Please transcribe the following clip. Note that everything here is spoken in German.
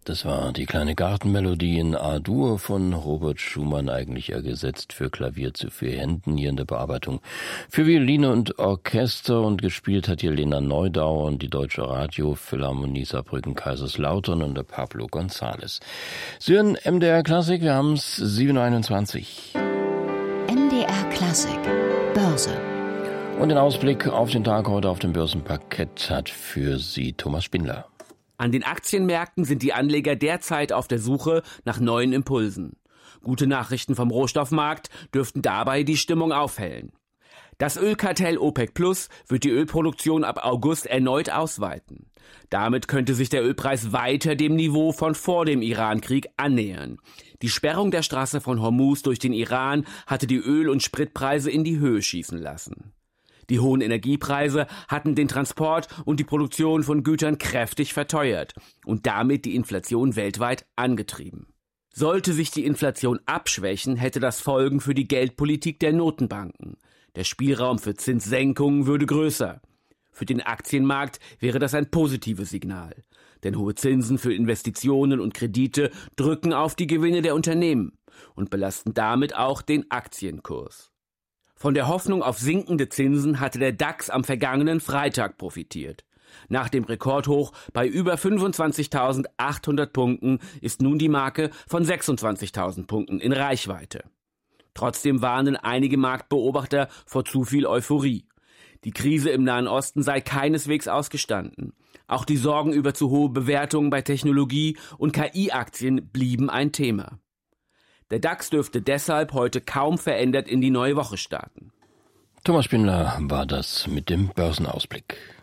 Das war die kleine Gartenmelodie in A-Dur von Robert Schumann, eigentlich ja gesetzt für Klavier zu 4 Händen, hier in der Bearbeitung für Violine und Orchester, und gespielt hat hier Lena Neudauer und die Deutsche Radiophilharmonie Saarbrücken-Kaiserslautern und der Pablo González. Sie hören MDR Klassik, wir haben es 7:21. MDR Klassik, Börse. Und den Ausblick auf den Tag heute auf dem Börsenparkett hat für Sie Thomas Spindler. An den Aktienmärkten sind die Anleger derzeit auf der Suche nach neuen Impulsen. Gute Nachrichten vom Rohstoffmarkt dürften dabei die Stimmung aufhellen. Das Ölkartell OPEC Plus wird die Ölproduktion ab August erneut ausweiten. Damit könnte sich der Ölpreis weiter dem Niveau von vor dem Irankrieg annähern. Die Sperrung der Straße von Hormuz durch den Iran hatte die Öl- und Spritpreise in die Höhe schießen lassen. Die hohen Energiepreise hatten den Transport und die Produktion von Gütern kräftig verteuert und damit die Inflation weltweit angetrieben. Sollte sich die Inflation abschwächen, hätte das Folgen für die Geldpolitik der Notenbanken. Der Spielraum für Zinssenkungen würde größer. Für den Aktienmarkt wäre das ein positives Signal. Denn hohe Zinsen für Investitionen und Kredite drücken auf die Gewinne der Unternehmen und belasten damit auch den Aktienkurs. Von der Hoffnung auf sinkende Zinsen hatte der DAX am vergangenen Freitag profitiert. Nach dem Rekordhoch bei über 25.800 Punkten ist nun die Marke von 26.000 Punkten in Reichweite. Trotzdem warnen einige Marktbeobachter vor zu viel Euphorie. Die Krise im Nahen Osten sei keineswegs ausgestanden. Auch die Sorgen über zu hohe Bewertungen bei Technologie- und KI-Aktien blieben ein Thema. Der DAX dürfte deshalb heute kaum verändert in die neue Woche starten. Thomas Spindler war das mit dem Börsenausblick.